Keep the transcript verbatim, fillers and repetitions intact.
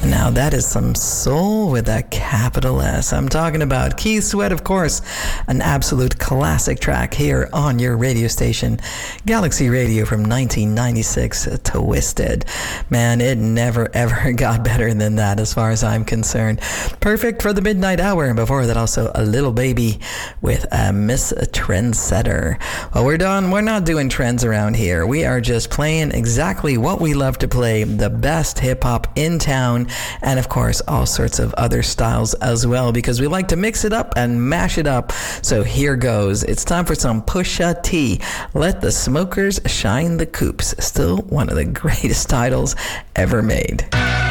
Now that is some soul with a capital S. I'm talking about Keith Sweat, of course, an absolute classic track here on your radio station, Galaxy Radio from nineteen ninety-six, Twisted. Man, it never ever got better than that as far as I'm concerned. Perfect for the midnight hour, and before that also a Little Baby with a Miss Trendsetter. Well, we're done. We're not doing trends around here. We are just playing exactly what we love to play, the best hip-hop in town, and of course all sorts of other styles as well, because we like to mix it up and mash it up. So here goes. It's time for some Pusha T. Let the Smokers Shine the Coops. Still one of the greatest titles ever made.